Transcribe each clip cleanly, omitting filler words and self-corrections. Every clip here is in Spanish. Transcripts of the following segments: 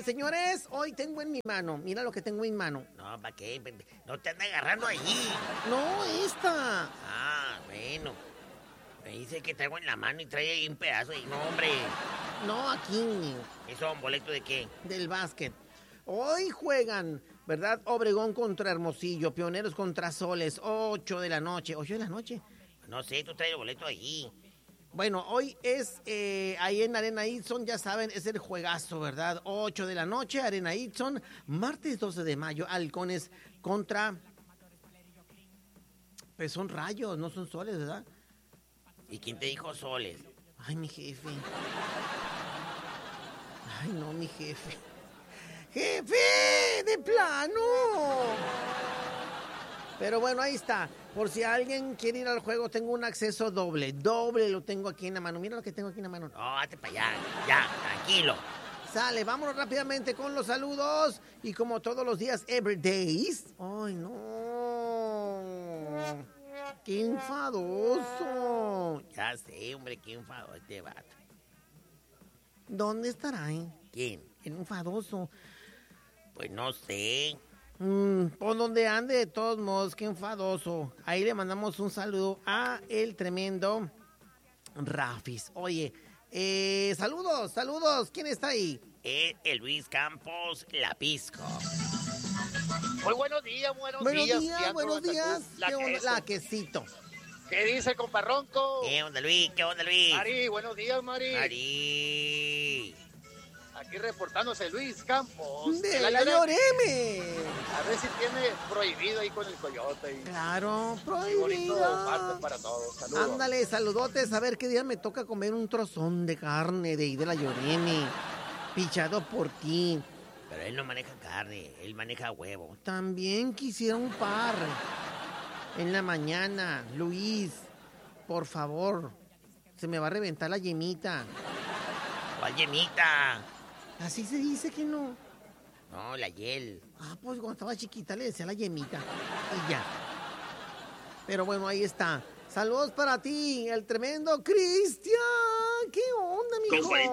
Señores, hoy tengo en mi mano, mira lo que tengo en mi mano. No, ¿para qué? No te andas agarrando allí. No, esta. Ah, bueno. Me dice que traigo en la mano y trae ahí un pedazo. Y no, hombre. No, aquí. ¿Eso es un boleto de qué? Del básquet. Hoy juegan, ¿verdad? Obregón contra Hermosillo, Pioneros contra Soles, 8 de la noche. ¿8 de la noche? No sé, tú traes el boleto allí. Bueno, hoy es ahí en Arena Itzon, ya saben, es el juegazo, ¿verdad? 8 de la noche, Arena Itzon, martes 12 de mayo, Halcones contra... Pues son Rayos, no son Soles, ¿verdad? ¿Y quién te dijo Soles? Ay, mi jefe. Ay, no, mi jefe. ¡Jefe! ¡De plano! Pero bueno, ahí está. Por si alguien quiere ir al juego, tengo un acceso doble. Doble lo tengo aquí en la mano. Mira lo que tengo aquí en la mano. No, hazte para allá. Ya, tranquilo. Sale, vámonos rápidamente con los saludos. Y como todos los días, everydays. ¡Ay, no! ¡Qué enfadoso! Ya sé, hombre, qué enfado este vato. ¿Dónde estará, ¿Quién? El enfadoso. Pues no sé. Por donde ande, de todos modos, qué enfadoso. Ahí le mandamos un saludo a el tremendo Rafis. Oye, saludos. ¿Quién está ahí? El Luis Campos Lapisco. Muy buenos días. Buenos días. ¿Qué onda? La quesito. ¿Qué dice, comparronco? ¿Qué onda, Luis? Mari, buenos días, Mari. Aquí reportándose Luis Campos. De la Lloreme. A ver si tiene prohibido ahí con el coyote. Claro, Muy bonito prohibido. martes para todos. Saludos. Ándale, saludotes. A ver qué día me toca comer un trozón de carne de ahí de la Lloreme. Pichado por ti. Pero él no maneja carne, él maneja huevo. También quisiera un par. En la mañana, Luis. Por favor. Se me va a reventar la yemita. ¿Cuál yemita? Así se dice que no. No, la Yel. Ah, pues cuando estaba chiquita le decía la yemita. Y ya. Pero bueno, ahí está. Saludos para ti, el tremendo Cristian. ¿Qué onda, mijo? Con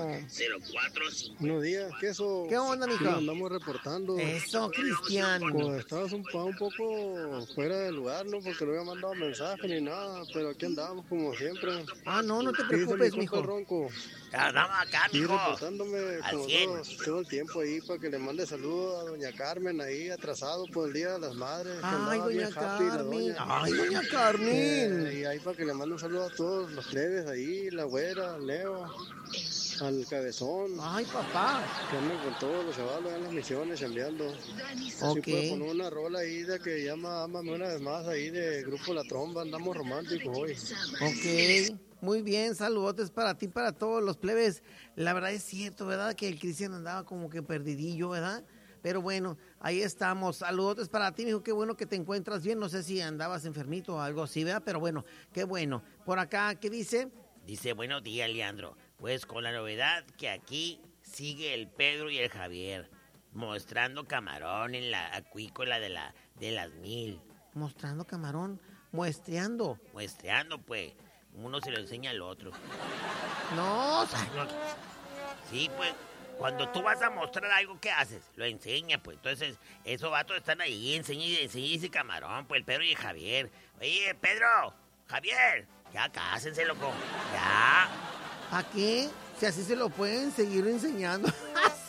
41-04-5. Buenos días, queso. ¿Qué onda, mijo? Nos andamos reportando. Eso, Cristian. Pues estabas un poco fuera de lugar, ¿no? Porque no había mandado mensaje ni nada, pero aquí andamos como siempre. Ah, no te ¿Qué dice preocupes, mi compa mijo. Ronco? Ya andamos acá, Y mijo. reportándome Al como 100. todo el tiempo ahí para que le mande saludos a doña Carmen ahí atrasado por el Día de las Madres. que Ay, andaba doña bien happy la Carmen. doña. Ay, doña Carmen. Y ahí para que le mande un saludo a todos los plebes ahí, la güera, Leo, al cabezón. Ay, papá. Que andan con todos los chavalos en las misiones enviando. Ok. Si puedo poner una rola ahí de que llama Ámame una vez más ahí de Grupo La Tromba, andamos románticos hoy. Ok. Muy bien, saludotes para ti, para todos los plebes. La verdad es cierto, ¿verdad? Que el Cristian andaba como que perdidillo, ¿verdad? Pero bueno, ahí estamos. Saludotes para ti, mijo. Qué bueno que te encuentras bien. No sé si andabas enfermito o algo así, ¿verdad? Pero bueno, qué bueno. Por acá, ¿qué dice? Dice, buenos días, Leandro. Pues con la novedad que aquí sigue el Pedro y el Javier mostrando camarón en la acuícola de las 1000. Mostrando camarón, muestreando. Muestreando, pues. Uno se lo enseña al otro. No, Sí, pues. Cuando tú vas a mostrar algo, ¿qué haces? Lo enseñas, pues. Entonces, esos vatos están ahí, enseña ese camarón, pues, el Pedro y el Javier. Oye, Pedro, Javier, ya cásense, loco. Ya. ¿a qué? Si así se lo pueden seguir enseñando.